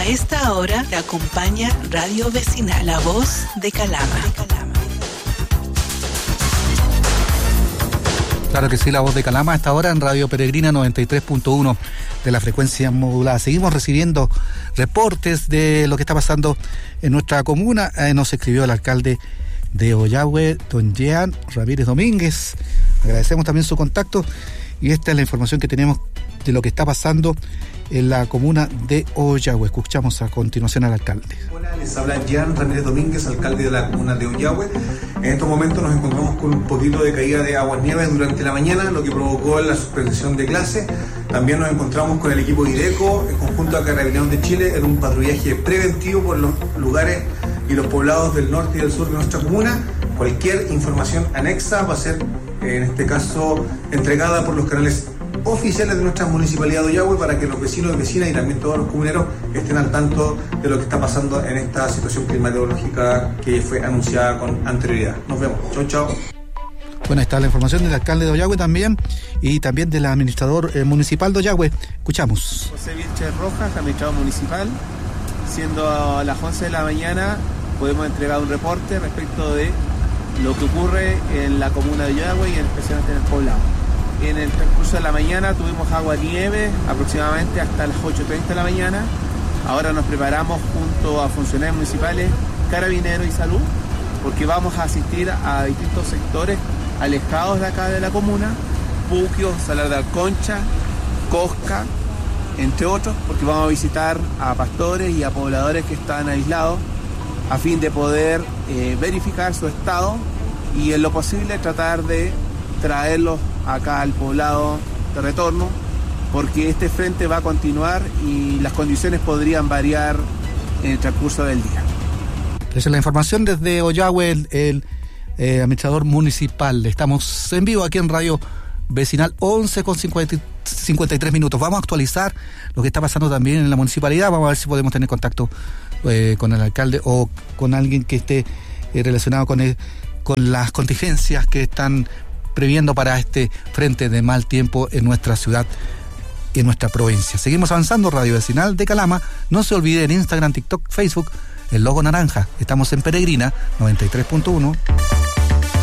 A esta hora te acompaña Radio Vecinal, la voz de Calama. Claro que sí, la voz de Calama a esta hora en Radio Peregrina 93.1 de la frecuencia modulada. Seguimos recibiendo reportes de lo que está pasando en nuestra comuna. Nos escribió el alcalde de Ollagüe, don Jean Ramírez Domínguez. Agradecemos también su contacto y esta es la información que tenemos de lo que está pasando en la comuna de Ollagüe. Escuchamos a continuación al alcalde. Hola, les habla Jean Ramírez Domínguez, alcalde de la comuna de Ollagüe. En estos momentos nos encontramos con un poquito de caída de aguas nieves durante la mañana, lo que provocó la suspensión de clase. También nos encontramos con el equipo IDECO, en conjunto a Carabineros de Chile, en un patrullaje preventivo por los lugares y los poblados del norte y del sur de nuestra comuna. Cualquier información anexa va a ser, en este caso, entregada por los canales oficiales de nuestra municipalidad de Ollagüe para que los vecinos y vecinas y también todos los comuneros estén al tanto de lo que está pasando en esta situación climatológica que fue anunciada con anterioridad. Nos vemos. Chau, chau. Bueno, está la información del alcalde de Ollagüe también y también del administrador municipal de Ollagüe. Escuchamos. José Vilches Rojas, administrador municipal. Siendo a las 11 de la mañana, podemos entregar un reporte respecto de lo que ocurre en la comuna de Ollagüe y especialmente en el poblado. En el transcurso de la mañana tuvimos agua-nieve aproximadamente hasta las 8:30 de la mañana. Ahora nos preparamos junto a funcionarios municipales, carabineros y salud, porque vamos a asistir a distintos sectores alejados de acá de la comuna, Puquio, Salar de Alconcha, Cosca, entre otros, porque vamos a visitar a pastores y a pobladores que están aislados a fin de poder verificar su estado y en lo posible tratar de traerlos acá al poblado de retorno, porque este frente va a continuar y las condiciones podrían variar en el transcurso del día. Esa es la información desde Ollagüe, el administrador municipal. Estamos en vivo aquí en Radio Vecinal 11 con 53 minutos. Vamos a actualizar lo que está pasando también en la municipalidad. Vamos a ver si podemos tener contacto con el alcalde o con alguien que esté relacionado con las contingencias que están previendo para este frente de mal tiempo en nuestra ciudad y en nuestra provincia. Seguimos avanzando, Radio Vecinal de Calama. No se olviden, Instagram, TikTok, Facebook, el logo naranja. Estamos en Peregrina 93.1.